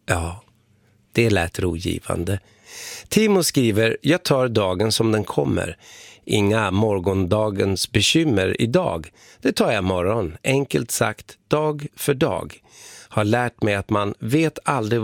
Ja, det lät rogivande. Timo skriver, jag tar dagen som den kommer. Inga morgondagens bekymmer idag. Det tar jag imorgon. Enkelt sagt, dag för dag. Har lärt mig att man vet aldrig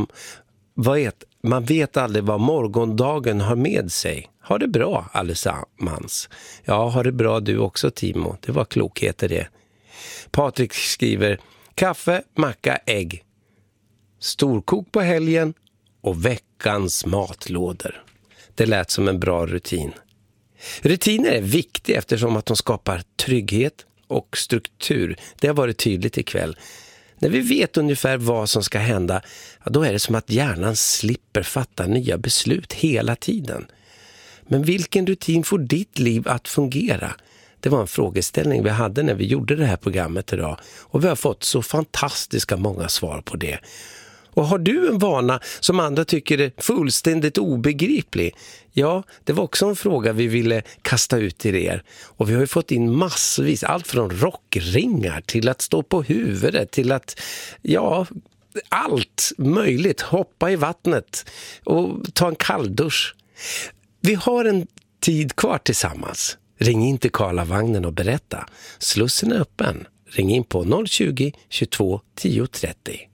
man vet aldrig vad morgondagen har med sig. Ha det bra allesammans. Ja, ha det bra du också Timo. Det var klokheter det. Patrik skriver, kaffe, macka, ägg. Storkok på helgen och veckans matlådor. Det lät som en bra rutin. Rutiner är viktiga eftersom att de skapar trygghet och struktur. Det har varit tydligt ikväll. När vi vet ungefär vad som ska hända, ja, då är det som att hjärnan slipper fatta nya beslut hela tiden. Men vilken rutin får ditt liv att fungera? Det var en frågeställning vi hade när vi gjorde det här programmet idag. Och vi har fått så fantastiska många svar på det. Och har du en vana som andra tycker är fullständigt obegriplig? Ja, det var också en fråga vi ville kasta ut till er. Och vi har ju fått in massvis, allt från rockringar till att stå på huvudet till att, ja, allt möjligt. Hoppa i vattnet och ta en kalldusch. Vi har en tid kvar tillsammans. Ring in till Karlavagnen och berätta. Slussen är öppen. Ring in på 020 22 10 30.